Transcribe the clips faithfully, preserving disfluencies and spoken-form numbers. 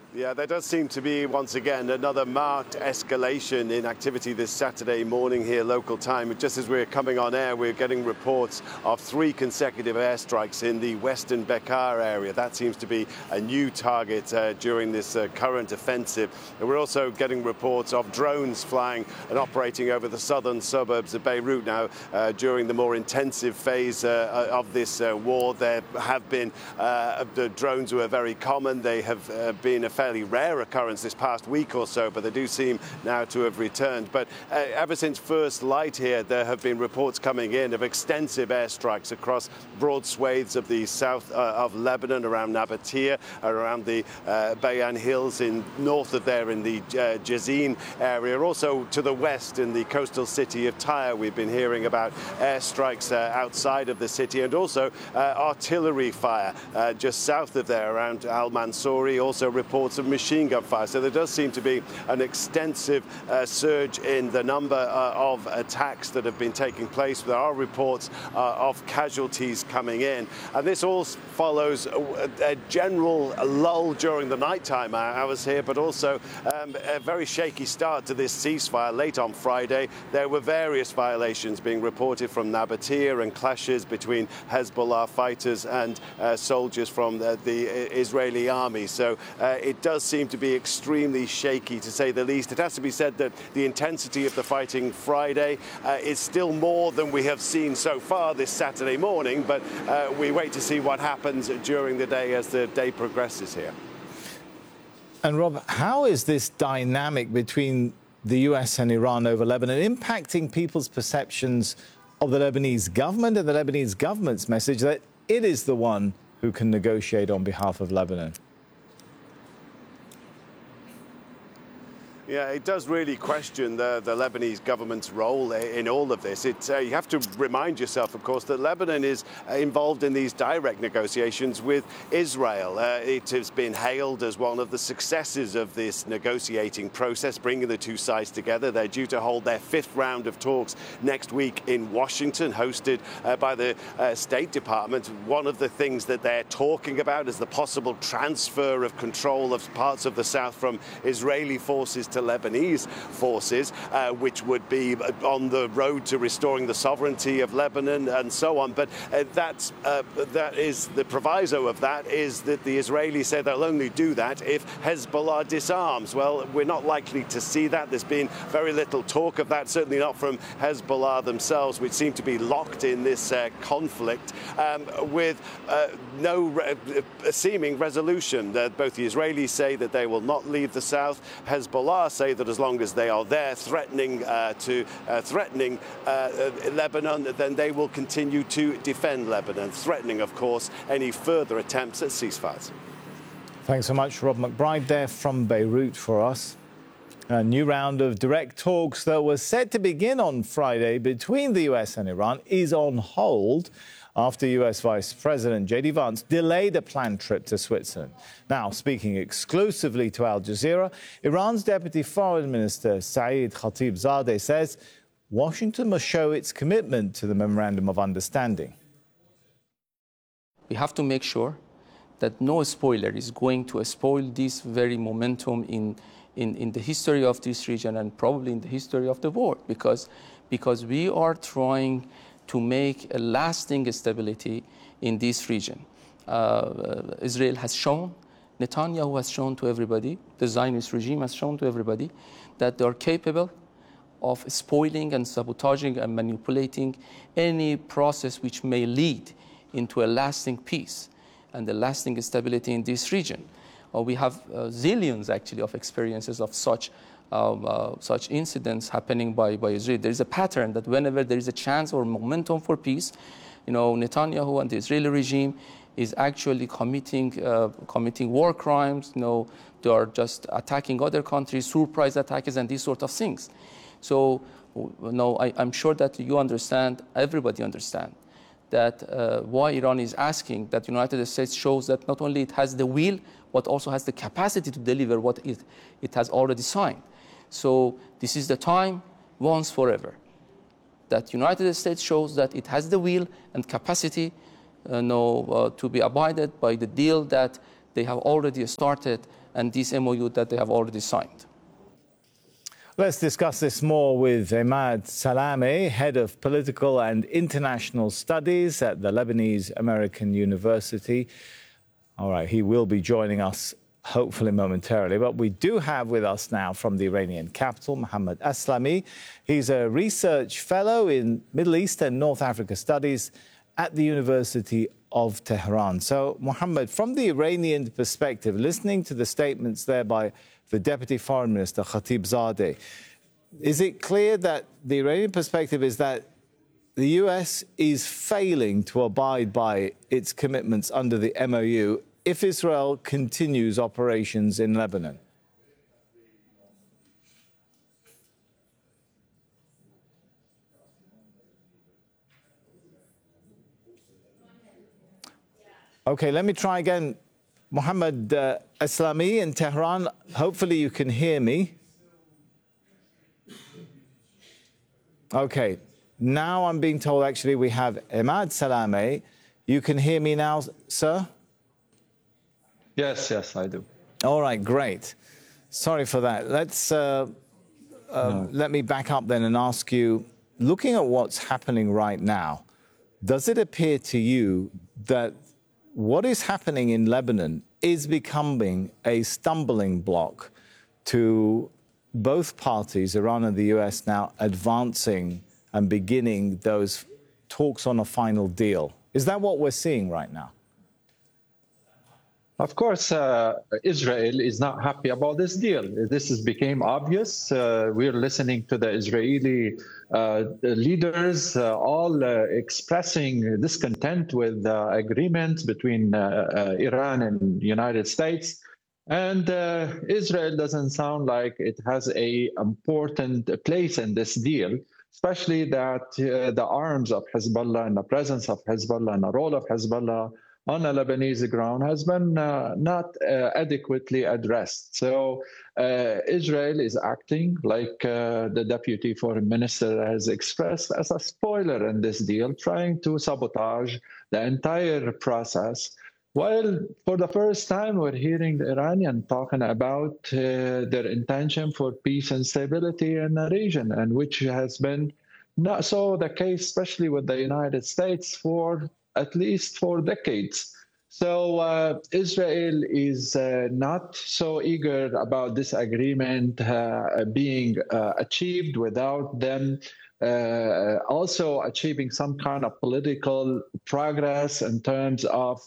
Yeah, there does seem to be, once again, another marked escalation in activity this Saturday morning here, local time. Just as we're coming on air, we're getting reports of three consecutive airstrikes in the western Bekaa area. That seems to be a new target uh, during this uh, current offensive. And we're also getting reports of drones flying and operating over the southern suburbs of Beirut now uh, during the more intensive phase uh, of this uh, war. There have been, uh, the drones were very common. They have uh, been a fairly rare occurrence this past week or so, but they do seem now to have returned. But uh, ever since first light here, there have been reports coming in of extensive airstrikes across broad swathes of the south uh, of Lebanon, around Nabatea, around the uh, Bayan Hills in north of there in the uh, Jazin area. Also to the west in the coastal city of Tyre, we've been hearing about airstrikes uh, outside of the city, and also uh, artillery fire uh, just south of there around Al Mansouri. Also reports of machine gun fire. So there does seem to be an extensive uh, surge in the number uh, of attacks that have been taking place. There are reports uh, of casualties coming in. And this all follows a, a general lull during the nighttime hours here, but also um, a very shaky start to this ceasefire late on Friday. There were various violations being reported from Nabatea and clashes between Hezbollah fighters and uh, soldiers from the, the Israeli army. So uh, it does seem to be extremely shaky, to say the least. It has to be said that the intensity of the fighting Friday uh, is still more than we have seen so far this Saturday morning, but uh, we wait to see what happens during the day as the day progresses here. And Rob, how is this dynamic between the U S and Iran over Lebanon impacting people's perceptions of the Lebanese government and the Lebanese government's message that it is the one who can negotiate on behalf of Lebanon? Yeah, it does really question the, the Lebanese government's role in all of this. It, uh, you have to remind yourself, of course, that Lebanon is involved in these direct negotiations with Israel. Uh, it has been hailed as one of the successes of this negotiating process, bringing the two sides together. They're due to hold their fifth round of talks next week in Washington, hosted uh, by the uh, State Department. One of the things that they're talking about is the possible transfer of control of parts of the south from Israeli forces to Lebanese forces, uh, which would be on the road to restoring the sovereignty of Lebanon and so on. But uh, that's, uh, that is the proviso of that is that the Israelis say they'll only do that if Hezbollah disarms. Well, we're not likely to see that. There's been very little talk of that, certainly not from Hezbollah themselves, which seem to be locked in this uh, conflict um, with uh, no re seeming resolution. Uh, both the Israelis say that they will not leave the south. Hezbollah say that as long as they are there threatening uh, to uh, threatening uh, uh, Lebanon, then they will continue to defend Lebanon, threatening, of course, any further attempts at ceasefires. Thanks so much, Rob McBride, there from Beirut for us. A new round of direct talks that was set to begin on Friday between the U S and Iran is on hold after U S Vice President J D Vance delayed a planned trip to Switzerland. Now, speaking exclusively to Al Jazeera, Iran's Deputy Foreign Minister Saeed Khatibzadeh says Washington must show its commitment to the Memorandum of Understanding. We have to make sure that no spoiler is going to spoil this very momentum in, in, in the history of this region and probably in the history of the world, because, because we are trying to make a lasting stability in this region. Uh, Israel has shown, Netanyahu has shown to everybody, the Zionist regime has shown to everybody that they are capable of spoiling and sabotaging and manipulating any process which may lead into a lasting peace and a lasting stability in this region. Uh, we have uh, zillions, actually, of experiences of such Um, uh, such incidents happening by, by Israel. There is a pattern that whenever there is a chance or momentum for peace, you know, Netanyahu and the Israeli regime is actually committing uh, committing war crimes. You know, they are just attacking other countries, surprise attacks, and these sort of things. So, you know, I, I'm sure that you understand, everybody understands, that uh, why Iran is asking that the United States shows that not only it has the will, but also has the capacity to deliver what it, it has already signed. So this is the time, once forever, that United States shows that it has the will and capacity uh, no, uh, to be abided by the deal that they have already started and this M O U that they have already signed. Let's discuss this more with Emad Salameh, Head of Political and International Studies at the Lebanese American University. All right, he will be joining us hopefully momentarily, but we do have with us now from the Iranian capital, Mohammad Aslami. He's a research fellow in Middle East and North Africa Studies at the University of Tehran. So, Mohammad, from the Iranian perspective, listening to the statements there by the Deputy Foreign Minister, Khatibzadeh, is it clear that the Iranian perspective is that the U S is failing to abide by its commitments under the M O U if Israel continues operations in Lebanon? Okay, let me try again. Mohammad uh, Aslami in Tehran, hopefully you can hear me. Okay, now I'm being told actually we have Emad Salameh. You can hear me now, sir? Yes, yes, I do. All right, great. Sorry for that. Let's uh, uh, no. let me back up then and ask you, looking at what's happening right now, does it appear to you that what is happening in Lebanon is becoming a stumbling block to both parties, Iran and the U S, now advancing and beginning those talks on a final deal? Is that what we're seeing right now? Of course, uh, Israel is not happy about this deal. This has become obvious. Uh, we're listening to the Israeli uh, leaders uh, all uh, expressing discontent with uh, agreements between uh, uh, Iran and United States. And uh, Israel doesn't sound like it has a important place in this deal, especially that uh, the arms of Hezbollah and the presence of Hezbollah and the role of Hezbollah on the Lebanese ground has been uh, not uh, adequately addressed. So uh, Israel is acting, like uh, the Deputy Foreign Minister has expressed, as a spoiler in this deal, trying to sabotage the entire process. While for the first time we're hearing the Iranian talking about uh, their intention for peace and stability in the region, and which has been not so the case, especially with the United States, for at least for decades. So uh, Israel is uh, not so eager about this agreement uh, being uh, achieved without them uh, also achieving some kind of political progress in terms of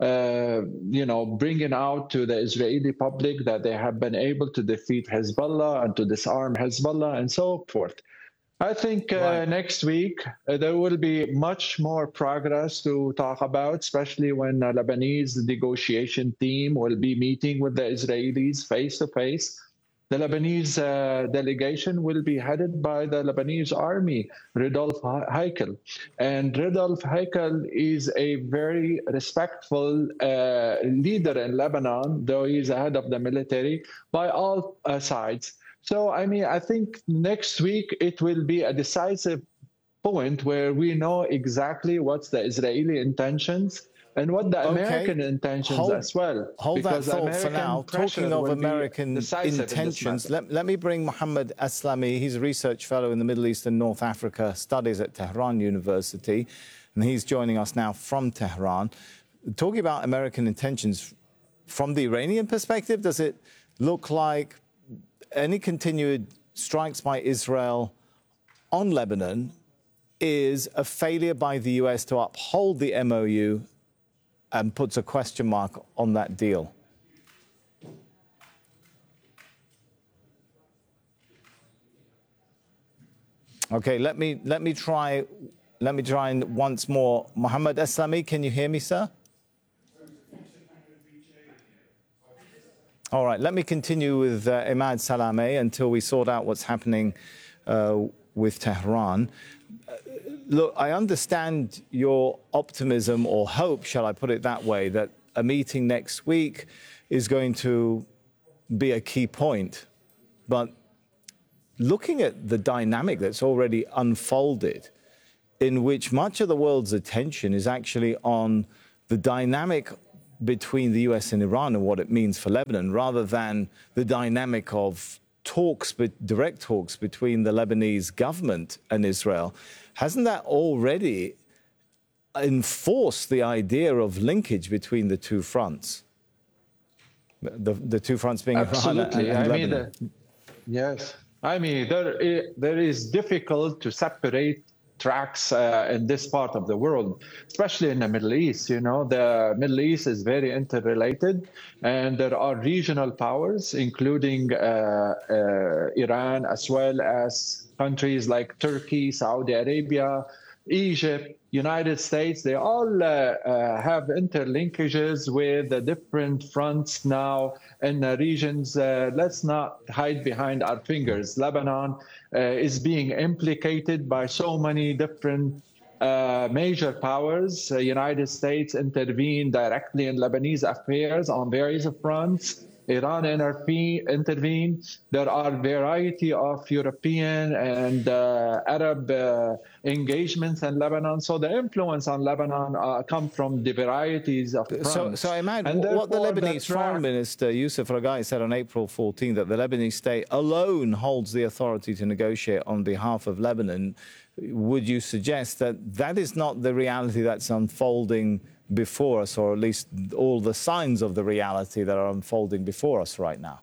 Uh, you know, bringing out to the Israeli public that they have been able to defeat Hezbollah and to disarm Hezbollah and so forth. I think uh, right. next week uh, there will be much more progress to talk about, especially when the Lebanese negotiation team will be meeting with the Israelis face to face. The Lebanese uh, delegation will be headed by the Lebanese army, Rodolphe Heikel. And Rodolphe Heikel is a very respectful uh, leader in Lebanon, though he's the head of the military, by all uh, sides. So, I mean, I think next week it will be a decisive point where we know exactly what's the Israeli intentions and what the American okay. intentions hold, as well. Hold that thought American for now. Talking of American intentions, in let, let me bring Mohammad Aslami. He's a research fellow in the Middle East and North Africa Studies at Tehran University, and he's joining us now from Tehran. Talking about American intentions, from the Iranian perspective, does it look like any continued strikes by Israel on Lebanon is a failure by the U S to uphold the M O U and puts a question mark on that deal? Okay, let me let me try let me try once more. Mohammad Aslami, can you hear me, sir? All right, let me continue with uh, Emad Salameh until we sort out what's happening uh, with Tehran. Uh, look, I understand your optimism or hope, shall I put it that way, that a meeting next week is going to be a key point. But looking at the dynamic that's already unfolded, in which much of the world's attention is actually on the dynamic between the U S and Iran and what it means for Lebanon, rather than the dynamic of talks, but direct talks between the Lebanese government and Israel. Hasn't that already enforced the idea of linkage between the two fronts? The, the two fronts being Absolutely. Iran and, and I Lebanon. mean, the, yes. I mean, there, there is difficult to separate tracks uh, in this part of the world, especially in the Middle East. You know, the Middle East is very interrelated, and there are regional powers, including uh, uh, Iran, as well as countries like Turkey, Saudi Arabia, Egypt, United States. They all uh, uh, have interlinkages with the different fronts now in the regions. Uh, let's not hide behind our fingers. Lebanon uh, is being implicated by so many different uh, major powers. Uh, United States intervene directly in Lebanese affairs on various fronts. Iran intervene. There are a variety of European and uh, Arab uh, engagements in Lebanon. So the influence on Lebanon uh, come from the varieties of fronts. So, so I imagine what the Lebanese Foreign Minister Youssef Ragai said on April fourteenth, that the Lebanese state alone holds the authority to negotiate on behalf of Lebanon. Would you suggest that that is not the reality that's unfolding before us, or at least all the signs of the reality that are unfolding before us right now?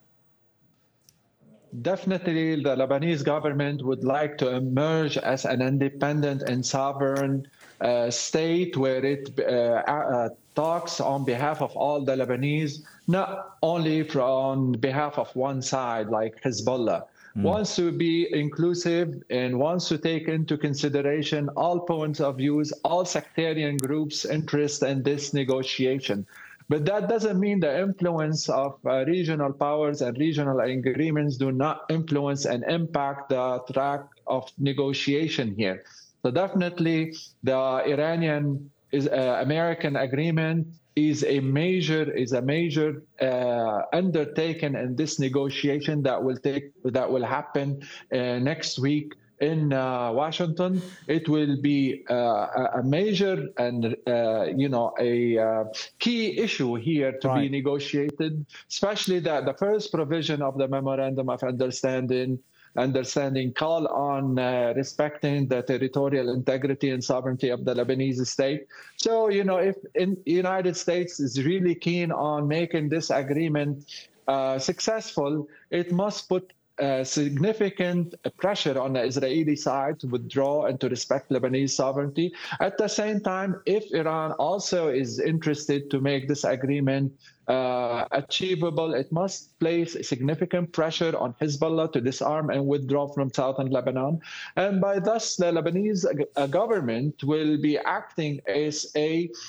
Definitely, the Lebanese government would like to emerge as an independent and sovereign uh, state where it uh, uh, talks on behalf of all the Lebanese, not only for, on behalf of one side like Hezbollah. Mm. Wants to be inclusive and wants to take into consideration all points of views, all sectarian groups' interest in this negotiation. But that doesn't mean the influence of uh, regional powers and regional agreements do not influence and impact the track of negotiation here. So definitely the Iranian is, uh, American agreement is a major is a major uh, undertaking in this negotiation that will take that will happen uh, next week in uh, Washington. It will be uh, a major and uh, you know a uh, key issue here to right. be negotiated, especially that the first provision of the memorandum of understanding. Understanding call on uh, respecting the territorial integrity and sovereignty of the Lebanese state. So, you know, if in the United States is really keen on making this agreement uh, successful, it must put uh, significant pressure on the Israeli side to withdraw and to respect Lebanese sovereignty. At the same time, if Iran also is interested to make this agreement Uh, achievable, it must place significant pressure on Hezbollah to disarm and withdraw from southern Lebanon. And by thus, the Lebanese uh, government will be acting as a,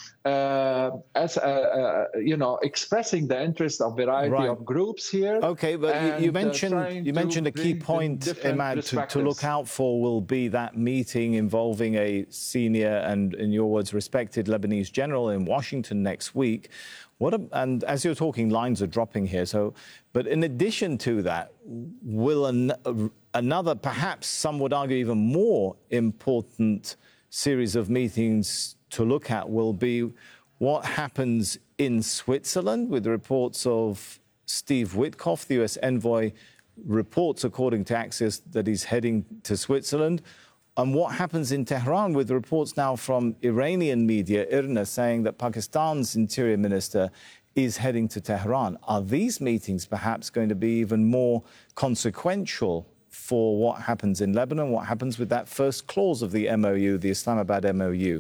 uh, as a, uh, you know, expressing the interest of variety right. of groups here. Okay, but you, you mentioned uh, you mentioned a key point, Imad, to, to look out for will be that meeting involving a senior and, in your words, respected Lebanese general in Washington next week. What a, and as you're talking, lines are dropping here. So, but in addition to that, will an, another, perhaps some would argue even more important series of meetings to look at will be what happens in Switzerland with reports of Steve Witkoff, the U S envoy, reports according to Axios that he's heading to Switzerland. And what happens in Tehran with reports now from Iranian media, IRNA, saying that Pakistan's interior minister is heading to Tehran. Are these meetings perhaps going to be even more consequential for what happens in Lebanon, what happens with that first clause of the M O U, the Islamabad M O U?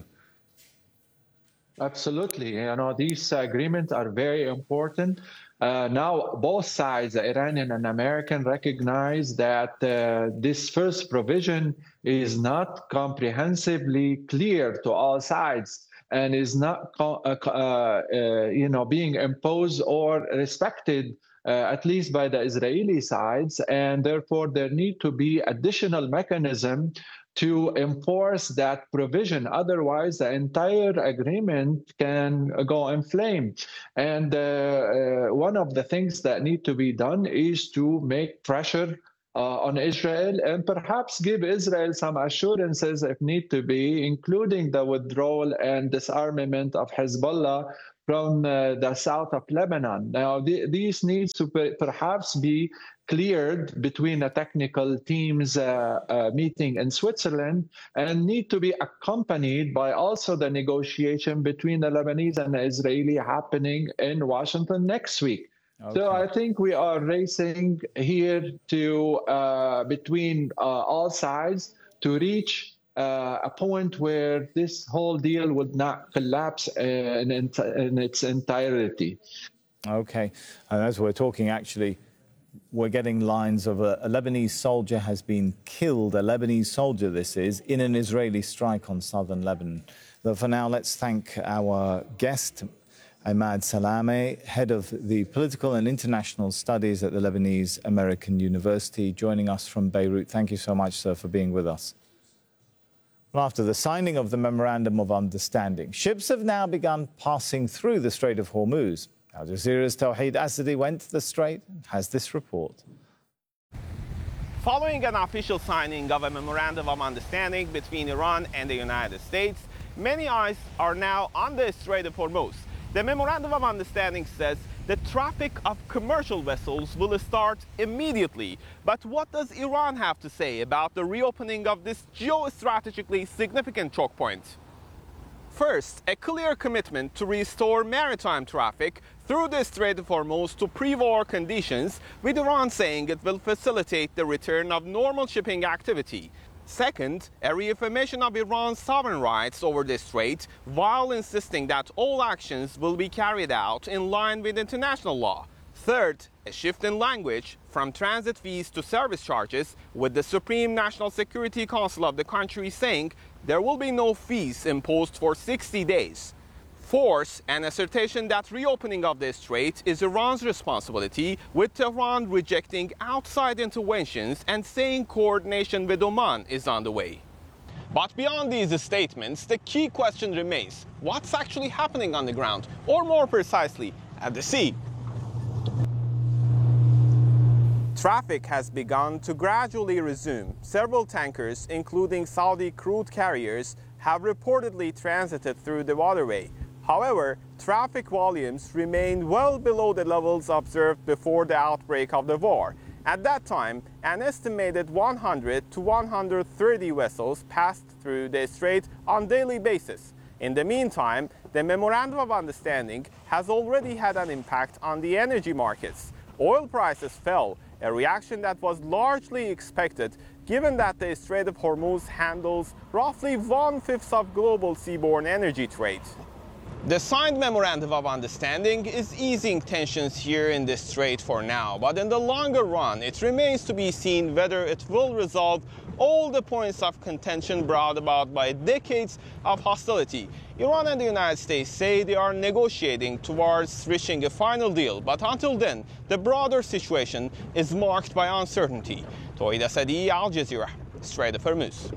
Absolutely. You know, these agreements are very important. Uh, now, both sides, the Iranian and American, recognize that uh, this first provision is not comprehensively clear to all sides and is not, uh, uh, you know, being imposed or respected, uh, at least by the Israeli sides, and therefore there need to be additional mechanism to enforce that provision. Otherwise, the entire agreement can go in flame. And uh, uh, one of the things that need to be done is to make pressure uh, on Israel and perhaps give Israel some assurances if need to be, including the withdrawal and disarmament of Hezbollah from uh, the south of Lebanon. Now, th- these needs to per- perhaps be cleared between the technical teams uh, uh, meeting in Switzerland, and need to be accompanied by also the negotiation between the Lebanese and the Israeli happening in Washington next week. Okay. So I think we are racing here to uh, between uh, all sides to reach uh, a point where this whole deal would not collapse in, in, in its entirety. Okay, and as we're talking, actually, we're getting lines of a, a Lebanese soldier has been killed, a Lebanese soldier this is, in an Israeli strike on southern Lebanon. But for now, let's thank our guest, Ahmad Salameh, head of the Political and International Studies at the Lebanese American University, joining us from Beirut. Thank you so much, sir, for being with us. Well, after the signing of the Memorandum of Understanding, ships have now begun passing through the Strait of Hormuz. Al Jazeera's Tawheed Asadi went to the strait and has this report. Following an official signing of a Memorandum of Understanding between Iran and the United States, many eyes are now on the Strait of Hormuz. The Memorandum of Understanding says the traffic of commercial vessels will start immediately. But what does Iran have to say about the reopening of this geostrategically significant choke point? First, a clear commitment to restore maritime traffic through the Strait of Hormuz to pre-war conditions, with Iran saying it will facilitate the return of normal shipping activity. Second, a reaffirmation of Iran's sovereign rights over the strait, while insisting that all actions will be carried out in line with international law. Third, a shift in language from transit fees to service charges, with the Supreme National Security Council of the country saying there will be no fees imposed for sixty days. Fourth, an assertion that reopening of the strait is Iran's responsibility, with Tehran rejecting outside interventions and saying coordination with Oman is on the way. But beyond these statements, the key question remains: what's actually happening on the ground, or more precisely, at the sea? Traffic has begun to gradually resume. Several tankers, including Saudi crude carriers, have reportedly transited through the waterway. However, traffic volumes remain well below the levels observed before the outbreak of the war. At that time, an estimated one hundred to one hundred thirty vessels passed through the strait on a daily basis. In the meantime, the Memorandum of Understanding has already had an impact on the energy markets. Oil prices fell, a reaction that was largely expected, given that the Strait of Hormuz handles roughly one-fifth of global seaborne energy trade. The signed Memorandum of Understanding is easing tensions here in the strait for now, but in the longer run, it remains to be seen whether it will resolve all the points of contention brought about by decades of hostility. Iran and the United States say they are negotiating towards reaching a final deal, but until then, the broader situation is marked by uncertainty. Tawheed Asadi, Al Jazeera, Strait of Hormuz.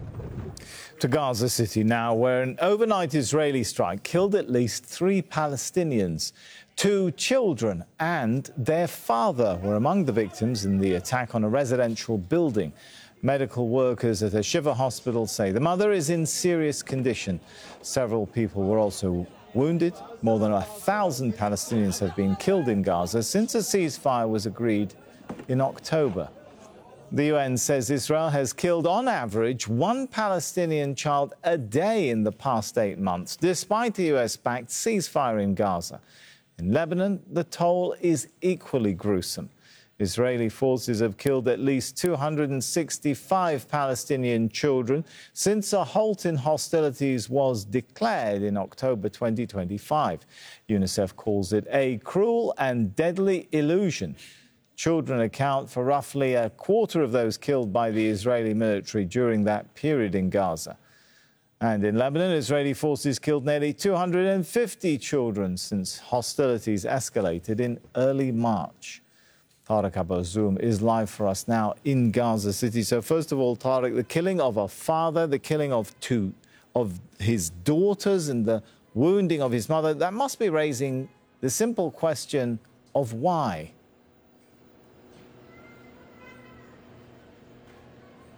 To Gaza City now, where an overnight Israeli strike killed at least three Palestinians. Two children and their father were among the victims in the attack on a residential building. Medical workers at a Shifa hospital say the mother is in serious condition. Several people were also wounded. More than a thousand Palestinians have been killed in Gaza since a ceasefire was agreed in October. The U N says Israel has killed, on average, one Palestinian child a day in the past eight months, despite the U S-backed ceasefire in Gaza. In Lebanon, the toll is equally gruesome. Israeli forces have killed at least two hundred sixty-five Palestinian children since a halt in hostilities was declared in October twenty twenty-five. UNICEF calls it a cruel and deadly illusion. Children account for roughly a quarter of those killed by the Israeli military during that period in Gaza. And in Lebanon, Israeli forces killed nearly two hundred fifty children since hostilities escalated in early March. Tariq Abazoum is live for us now in Gaza City. So first of all, Tariq, the killing of a father, the killing of two of his daughters and the wounding of his mother, that must be raising the simple question of why.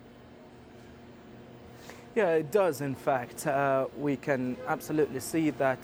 Yeah, it does. In fact, uh, we can absolutely see that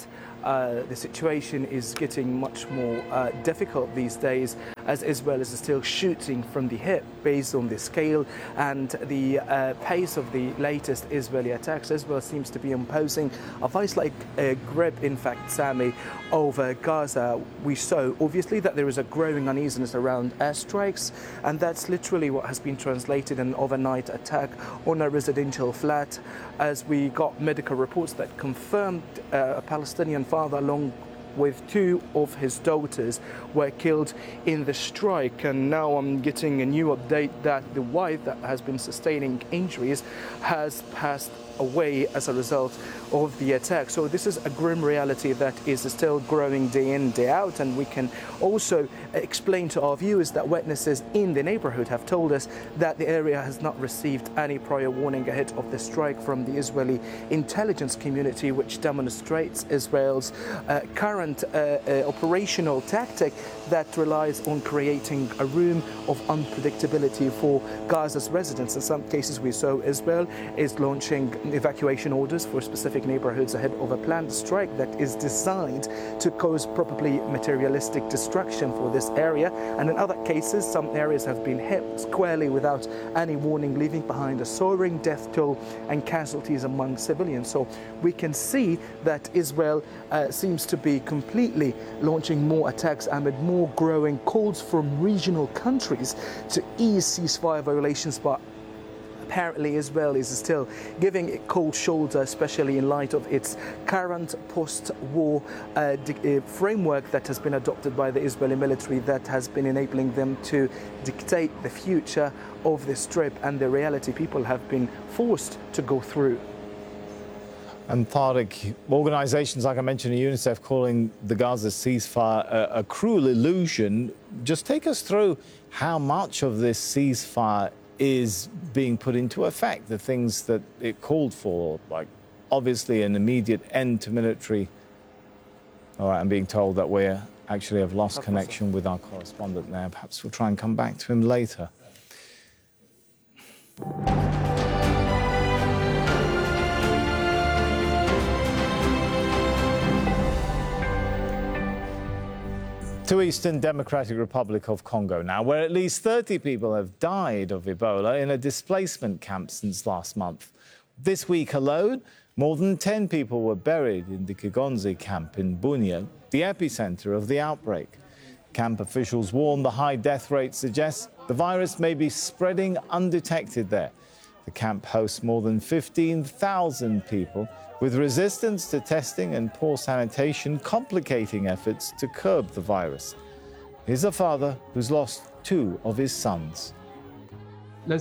uh, the situation is getting much more uh, difficult these days, as Israel is still shooting from the hip based on the scale and the uh, pace of the latest Israeli attacks. Israel seems to be imposing a vice-like uh, grip, in fact, Sami, over Gaza. We saw, obviously, that there is a growing uneasiness around airstrikes, and that's literally what has been translated in an overnight attack on a residential flat, as we got medical reports that confirmed uh, a Palestinian father along with two of his daughters were killed in the strike. And now I'm getting a new update that the wife that has been sustaining injuries has passed away as a result of the attack. So this is a grim reality that is still growing day in, day out, and we can also explain to our viewers that witnesses in the neighborhood have told us that the area has not received any prior warning ahead of the strike from the Israeli intelligence community, which demonstrates Israel's uh, current uh, uh, operational tactic that relies on creating a room of unpredictability for Gaza's residents. In some cases, we saw Israel is launching evacuation orders for specific neighborhoods ahead of a planned strike that is designed to cause probably materialistic destruction for this area. And in other cases, some areas have been hit squarely without any warning, leaving behind a soaring death toll and casualties among civilians. So we can see that Israel uh, seems to be completely launching more attacks amid more growing calls from regional countries to ease ceasefire violations, but apparently Israel is still giving a cold shoulder, especially in light of its current post-war uh, uh, framework that has been adopted by the Israeli military, that has been enabling them to dictate the future of the Strip and the reality people have been forced to go through. And Tariq, organisations like I mentioned, UNICEF, calling the Gaza ceasefire a, a cruel illusion. Just take us through how much of this ceasefire is being put into effect, the things that it called for, like obviously an immediate end to military. All right, I'm being told that we actually have lost connection with our correspondent there. Perhaps we'll try and come back to him later. To Eastern Democratic Republic of Congo now, where at least thirty people have died of Ebola in a displacement camp since last month. This week alone, more than ten people were buried in the Kigonze camp in Bunia, the epicenter of the outbreak. Camp officials warn the high death rate suggests the virus may be spreading undetected there. The camp hosts more than fifteen thousand people, with resistance to testing and poor sanitation complicating efforts to curb the virus. Here's a father who's lost two of his sons. The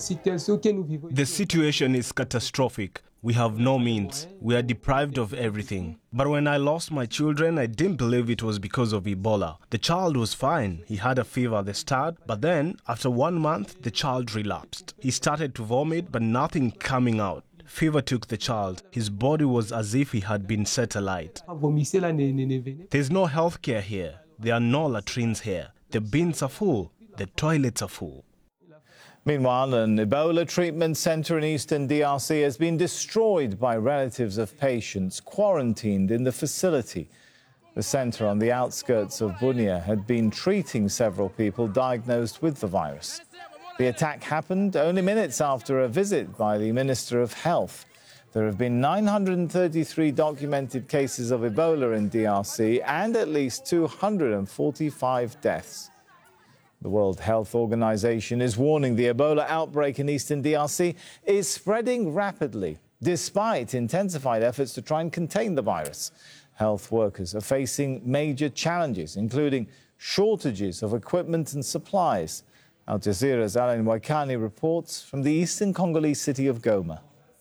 situation is catastrophic. We have no means. We are deprived of everything. But when I lost my children, I didn't believe it was because of Ebola. The child was fine. He had a fever at the start, but then, after one month, the child relapsed. He started to vomit, but nothing coming out. Fever took the child. His body was as if he had been set alight. There's no health care here. There are no latrines here. The bins are full. The toilets are full. Meanwhile, an Ebola treatment centre in eastern D R C has been destroyed by relatives of patients quarantined in the facility. The centre on the outskirts of Bunia had been treating several people diagnosed with the virus. The attack happened only minutes after a visit by the Minister of Health. There have been nine hundred thirty-three documented cases of Ebola in D R C and at least two hundred forty-five deaths. The World Health Organization is warning the Ebola outbreak in eastern D R C is spreading rapidly, despite intensified efforts to try and contain the virus. Health workers are facing major challenges, including shortages of equipment and supplies. Al Jazeera's Alain Waikani reports from the eastern Congolese city of Goma.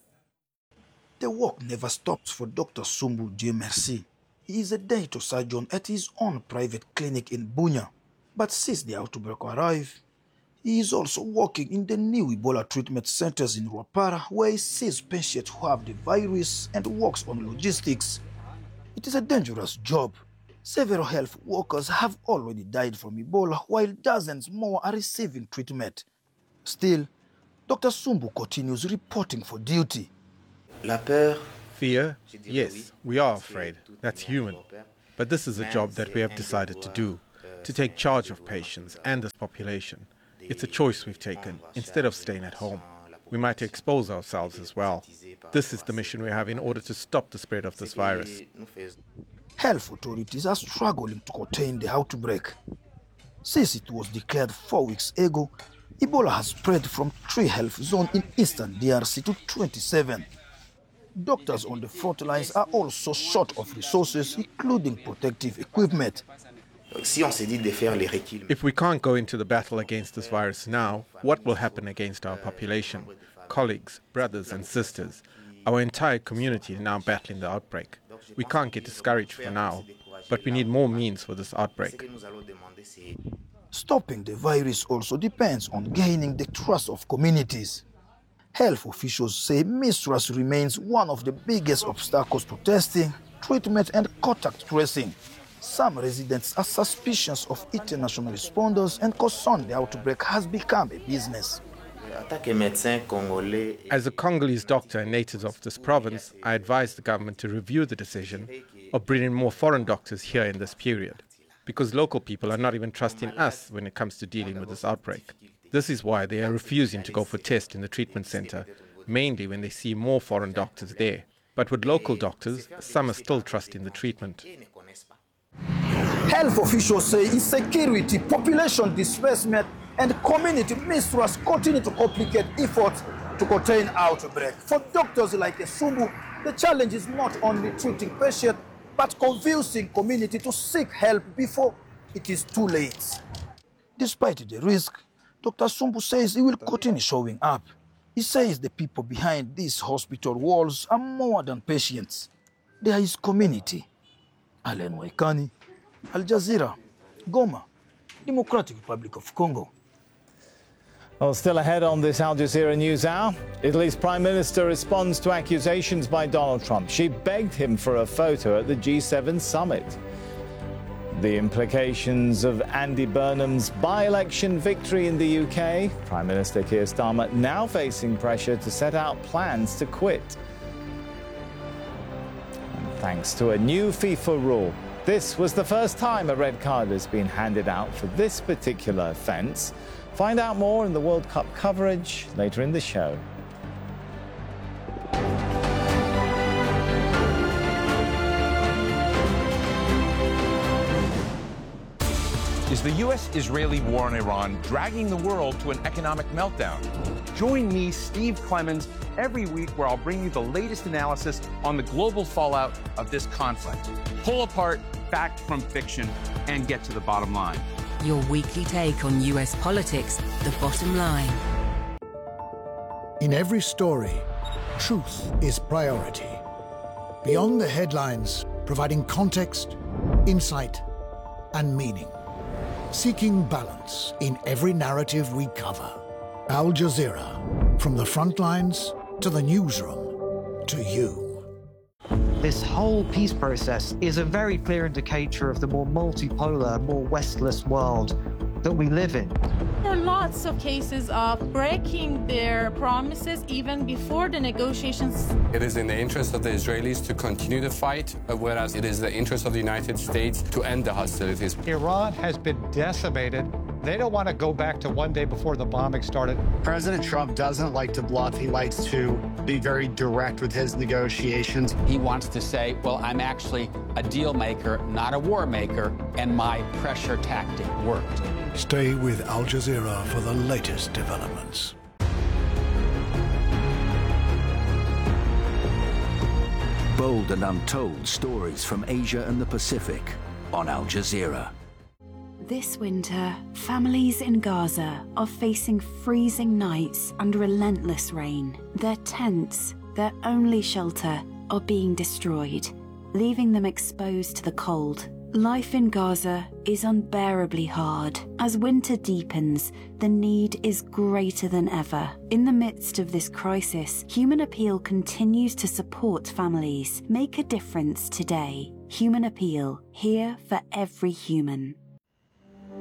The work never stops for Doctor Sumbu Dieu Merci. He is a dental surgeon at his own private clinic in Bunia. But since the outbreak arrived, he is also working in the new Ebola treatment centers in Rwapara, where he sees patients who have the virus and works on logistics. It is a dangerous job. Several health workers have already died from Ebola, while dozens more are receiving treatment. Still, Doctor Sumbu continues reporting for duty. Fear? Yes, we are afraid. That's human. But this is a job that we have decided to do, to take charge of patients and this population. It's a choice we've taken, instead of staying at home. We might expose ourselves as well. This is the mission we have in order to stop the spread of this virus. Health authorities are struggling to contain the outbreak. Since it was declared four weeks ago, Ebola has spread from three health zones in eastern D R C to twenty-seven. Doctors on the front lines are also short of resources, including protective equipment. If we can't go into the battle against this virus now, what will happen against our population, colleagues, brothers and sisters? Our entire community is now battling the outbreak. We can't get discouraged for now, but we need more means for this outbreak. Stopping the virus also depends on gaining the trust of communities. Health officials say mistrust remains one of the biggest obstacles to testing, treatment and contact tracing. Some residents are suspicious of international responders and concerned the outbreak has become a business. As a Congolese doctor and native of this province, I advise the government to review the decision of bringing more foreign doctors here in this period, because local people are not even trusting us when it comes to dealing with this outbreak. This is why they are refusing to go for tests in the treatment center, mainly when they see more foreign doctors there. But with local doctors, some are still trusting the treatment. Health officials say insecurity, population displacement, and community mistrust continue to complicate efforts to contain outbreak. For doctors like Sumbu, the challenge is not only treating patients, but convincing community to seek help before it is too late. Despite the risk, Doctor Sumbu says he will continue showing up. He says the people behind these hospital walls are more than patients. They are his community. Alain Waikani, Al Jazeera, Goma, Democratic Republic of Congo. Well, still ahead on this Al Jazeera News Hour, Italy's Prime Minister responds to accusations by Donald Trump. She begged him for a photo at the G seven summit. The implications of Andy Burnham's by-election victory in the U K. Prime Minister Keir Starmer now facing pressure to set out plans to quit. And thanks to a new FIFA rule, this was the first time a red card has been handed out for this particular offence. Find out more in the World Cup coverage later in the show. Is the U S Israeli war on Iran dragging the world to an economic meltdown? Join me, Steve Clemons, every week where I'll bring you the latest analysis on the global fallout of this conflict. Pull apart fact from fiction and get to the bottom line. Your weekly take on U S politics, The Bottom Line. In every story, truth is priority. Beyond the headlines, providing context, insight, and meaning. Seeking balance in every narrative we cover. Al Jazeera, from the front lines to the newsroom to you. This whole peace process is a very clear indicator of the more multipolar, more Westless world that we live in. There are lots of cases of breaking their promises even before the negotiations. It is in the interest of the Israelis to continue the fight, whereas it is the interest of the United States to end the hostilities. Iran has been decimated. They don't want to go back to one day before the bombing started. President Trump doesn't like to bluff. He likes to be very direct with his negotiations. He wants to say, well, I'm actually a deal maker, not a war maker, and my pressure tactic worked. Stay with Al Jazeera for the latest developments. Bold and untold stories from Asia and the Pacific on Al Jazeera. This winter, families in Gaza are facing freezing nights and relentless rain. Their tents, their only shelter, are being destroyed, leaving them exposed to the cold. Life in Gaza is unbearably hard. As winter deepens, the need is greater than ever. In the midst of this crisis, Human Appeal continues to support families. Make a difference today. Human Appeal, here for every human.